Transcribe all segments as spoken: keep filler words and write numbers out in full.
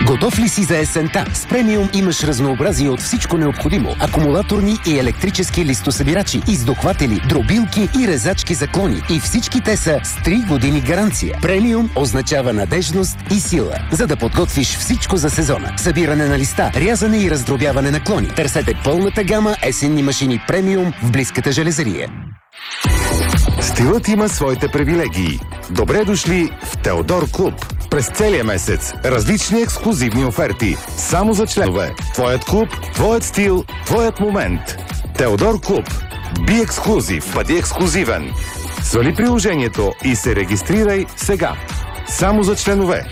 Готов ли си за есента? С премиум имаш разнообразие от всичко необходимо. Акумулаторни и електрически листосъбирачи, издухватели, дробилки и резачки за клони. И всички те са с три години гаранция. Премиум означава надежност и сила, за да подготвиш всичко за сезона. Събиране на листа, рязане и раздробяване на клони. Търсете пълната гама есенни машини премиум в близката железария. Стилът има своите привилегии. Добре дошли в Теодор Клуб. През целия месец различни ексклузивни оферти. Само за членове. Твоят клуб, твоят стил, твоят момент. Теодор Клуб. Би ексклузив. Бъди ексклузивен. Свали приложението и се регистрирай сега. Само за членове.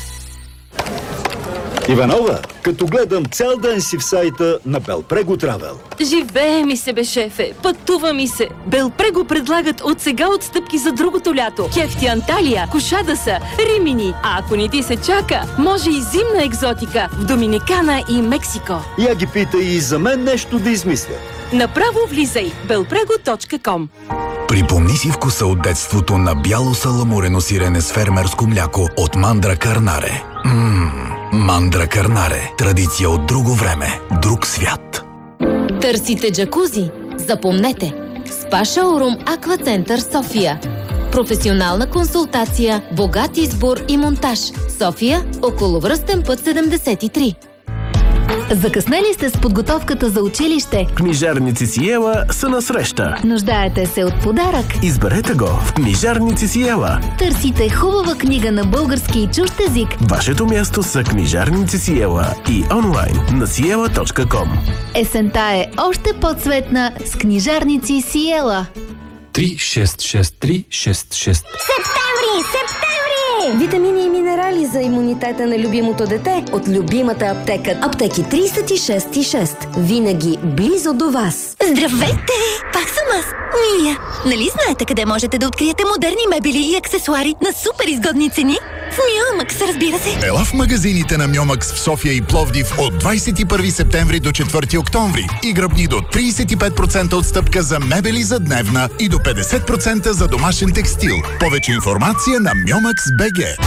Иванова, като гледам цял ден си в сайта на Белпрего Травел. Живее ми се, бе, шефе. Пътува ми се. Белпрего предлагат от сега отстъпки за другото лято. Кефти Анталия, Кошадаса, Римини. А ако не ти се чака, може и зимна екзотика в Доминикана и Мексико. Я ги пита и за мен нещо да измисля. Направо влизай белпрего точка ком. Припомни си вкуса от детството на бяло саламурено сирене с фермерско мляко от Мандра Карнаре. Ммм, Мандра Карнаре. Традиция от друго време, друг свят. Търсите джакузи? Запомнете! Спа Шоурум Аква Център София. Професионална консултация, богат избор и монтаж. София, околовръстен път седемдесет и три. Закъснели сте с подготовката за училище? Книжарници Сиела са на среща. Нуждаете се от подарък? Изберете го в Книжарници Сиела. Търсите хубава книга на български и чужд език? Вашето място са Книжарници Сиела и онлайн на сиела точка ком. Есента е още по-цветна с Книжарници Сиела. три шест шест три шест шест. Септември! Септември! Витамини и минерали за имунитета на любимото дете от любимата аптека. Аптеки трийсет и шест и шест. Винаги близо до вас. Здравейте! Пак съм аз, Мия. Нали знаете къде можете да откриете модерни мебели и аксесуари на супер изгодни цени? В Мьомакс, разбира се. Ела в магазините на Мьомакс в София и Пловдив от двадесет и първи септември до четвърти октомври и гръбни до тридесет и пет процента отстъпка за мебели за дневна и до петдесет процента за домашен текстил. Повече информация на Мьомакс точка би джи.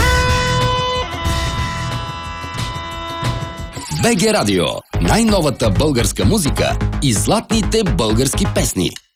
БГ Радио. Най-новата българска музика и златните български песни.